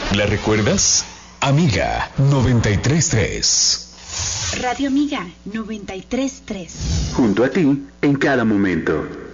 ¿La recuerdas? Amiga 93.3. Radio Amiga 93.3. Junto a ti en cada momento.